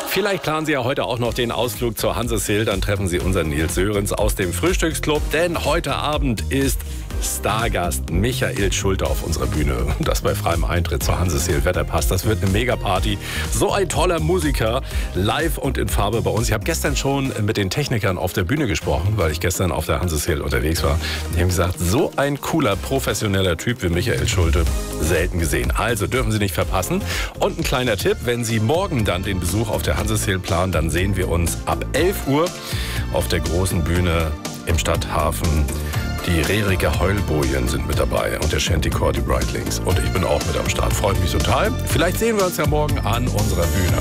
Vielleicht planen Sie ja heute auch noch den Ausflug zur Hanseshill. Dann treffen Sie unseren Nils Sörensen aus dem Frühstücksclub. Denn heute Abend ist Stargast Michael Schulte auf unserer Bühne. Das bei freiem Eintritt zur Hanseshill Wetterpass. Das wird eine Megaparty. So ein toller Musiker, live und in Farbe bei uns. Ich habe gestern schon mit den Technikern auf der Bühne gesprochen, weil ich gestern auf der Hanseshill unterwegs war. Die haben gesagt, so ein cooler, professioneller Typ wie Michael Schulte, selten gesehen. Also dürfen Sie nicht verpassen. Und ein kleiner Tipp, wenn Sie morgen dann den Besuch auf der Hanseshill planen, dann sehen wir uns ab 11 Uhr auf der großen Bühne im Stadthafen. Die Reriger Heulbojen sind mit dabei und der Shantycore, die Brightlings. Und ich bin auch mit am Start. Freut mich total. Vielleicht sehen wir uns ja morgen an unserer Bühne.